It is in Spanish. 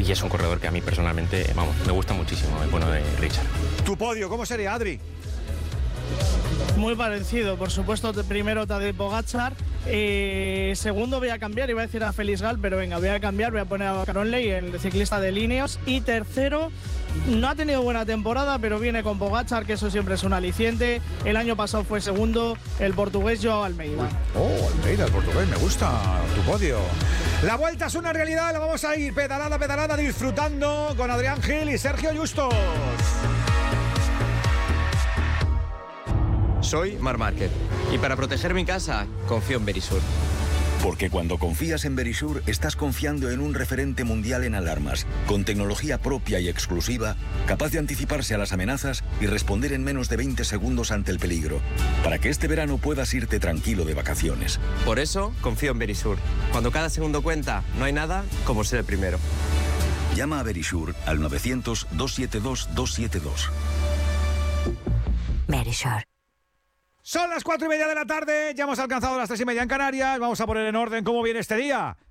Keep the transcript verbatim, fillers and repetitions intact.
y es un corredor que a mí personalmente, vamos, me gusta muchísimo, el bueno de Richard. ¿Tu podio cómo sería, Adri? Muy parecido, por supuesto, primero Tadej Pogačar, eh, segundo voy a cambiar, iba a decir a Félix Gal, pero venga, voy a cambiar, voy a poner a Caronley, el ciclista de Ineos, y tercero, no ha tenido buena temporada, pero viene con Pogačar, que eso siempre es un aliciente. El año pasado fue segundo, el portugués Joao Almeida. Oh, Almeida, el portugués, me gusta tu podio. La vuelta es una realidad, la vamos a ir pedalada, pedalada, disfrutando con Adrián Gil y Sergio Justos. Soy Marc Márquez y para proteger mi casa confío en Verisur. Porque cuando confías en Verisur, estás confiando en un referente mundial en alarmas, con tecnología propia y exclusiva, capaz de anticiparse a las amenazas y responder en menos de veinte segundos ante el peligro, para que este verano puedas irte tranquilo de vacaciones. Por eso confío en Verisur. Cuando cada segundo cuenta, no hay nada como ser el primero. Llama a Verisur al novecientos, doscientos setenta y dos, doscientos setenta y dos. Verisur. Son las cuatro y media de la tarde, ya hemos alcanzado las tres y media en Canarias. Vamos a poner en orden cómo viene este día.